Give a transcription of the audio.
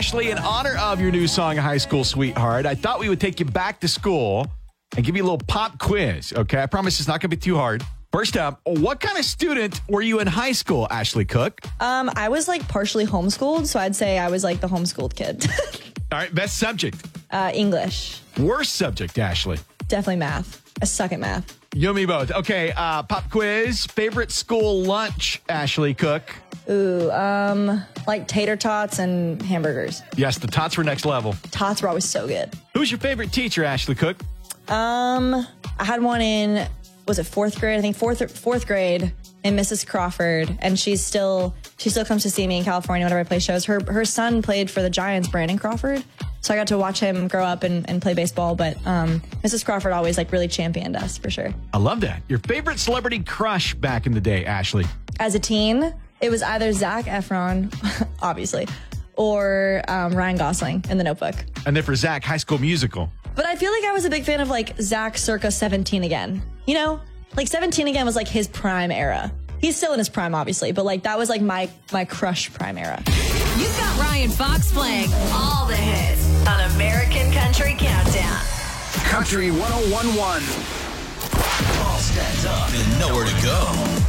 Ashley, in honor of your new song, High School Sweetheart, I thought we would take you back to school and give you a little pop quiz, okay? I promise it's not going to be too hard. First up, what kind of student were you in high school, Ashley Cook? I was like partially homeschooled, so I'd say I was like the homeschooled kid. All right, best subject? English. Worst subject, Ashley? Definitely math. I suck at math. You and me both. Okay, pop quiz. Favorite school lunch, Ashley Cook? Ooh, like tater tots and hamburgers. Yes, the tots were next level. Tots were always so good. Who's your favorite teacher, Ashley Cook? I had one in, was it fourth grade? I think fourth grade, and Mrs. Crawford, and she still comes to see me in California whenever I play shows. Her son played for the Giants, Brandon Crawford, so I got to watch him grow up and play baseball. But Mrs. Crawford always like really championed us for sure. I love that. Your favorite celebrity crush back in the day, Ashley? As a teen, it was either Zac Efron, obviously, or Ryan Gosling in The Notebook. And then for Zach, High School Musical. But I feel like I was a big fan of like Zach circa 17 Again. You know, like 17 Again was like his prime era. He's still in his prime, obviously, but like that was like my crush prime era. You've got Ryan Fox playing all the hits on American Country Countdown. Country 101.1. All stands up and nowhere to go.